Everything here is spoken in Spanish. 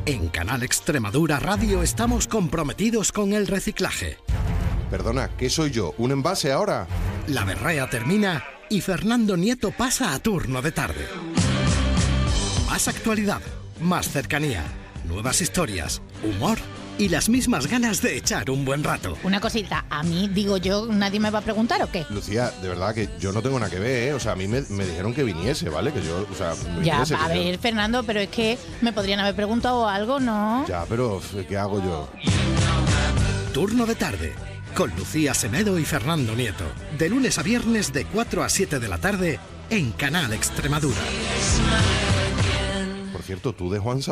En Canal Extremadura Radio estamos comprometidos con el reciclaje. Perdona, ¿qué soy yo? ¿Un envase ahora? La berrea termina y Fernando Nieto pasa a turno de tarde. Más actualidad, más cercanía, nuevas historias, humor y las mismas ganas de echar un buen rato. Una cosita, a mí, digo yo, ¿nadie me va a preguntar o qué? Lucía, de verdad que yo no tengo nada que ver, ¿eh? O sea, a mí me dijeron que viniese, ¿vale? Que yo, o sea, Ya, viniese, a ver, Fernando, pero es que me podrían haber preguntado algo, ¿no? Ya, pero ¿qué hago yo? Turno de tarde, con Lucía Semedo y Fernando Nieto. De lunes a viernes de 4 a 7 de la tarde en Canal Extremadura. Por cierto, tú de Juan